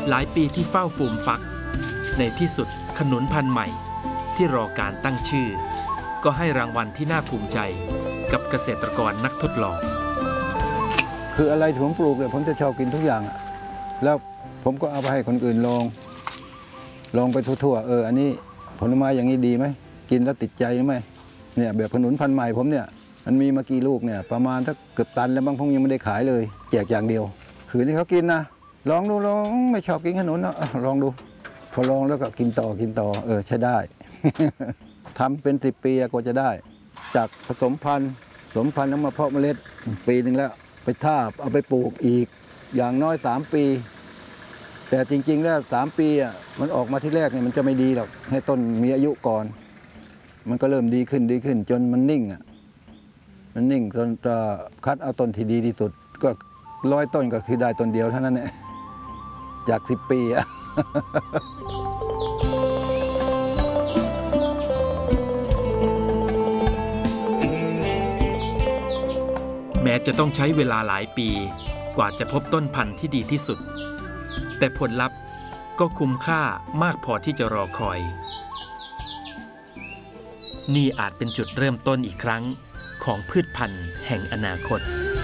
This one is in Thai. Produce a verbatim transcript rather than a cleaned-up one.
หลายปีที่เฝ้าฟูมฟักในที่สุดขนุนพันธุ์ใหม่ที่รอการตั้งชื่อก็ให้รางวัลที่น่าภูมิใจกับเกษตรกรนักทดลองคืออะไรที่ผมปลูกเนี่ยผมจะชอบกินทุกอย่างแล้วผมก็เอาไปให้คนอื่นลองลองไปทั่วๆเอออันนี้ผลไม้อย่างนี้ดีไหมกินแล้วติดใจไหมเนี่ยแบบขนุนพันธุ์ใหม่ผมเนี่ยมันมีมากี่ลูกเนี่ยประมาณถ้าเกือบตันแล้วบางพงยังไม่ได้ขายเลยแจกอย่างเดียวคือที่เขากินนะลองดูลองไม่ชอบกินขนุนนะลองดูพอลองแล้วก็กินต่อกินต่อเออใช้ได้ ทำเป็นสิบปีกว่าจะได้จากผสมพันธุ์ผสมพันธุ์แล้วมาเพาะเมล็ดปีหนึ่งแล้วไปทาบเอาไปปลูกอีกอย่างน้อยสามปีแต่จริงๆแล้วสามปีอ่ะมันออกมาที่แรกเนี่ยมันจะไม่ดีหรอกให้ต้นมีอายุก่อนมันก็เริ่มดีขึ้นดีขึ้นจนมันนิ่งอ่ะมันนิ่งจนจะคัดเอาต้นที่ดีที่สุดก็ร้อยต้นก็คือได้ต้นเดียวเท่านั้นแหละจากสิบปีอ่ะแม้จะต้องใช้เวลาหลายปีกว่าจะพบต้นพันธุ์ที่ดีที่สุดแต่ผลลัพธ์ก็คุ้มค่ามากพอที่จะรอคอยนี่อาจเป็นจุดเริ่มต้นอีกครั้งของพืชพันธุ์แห่งอนาคต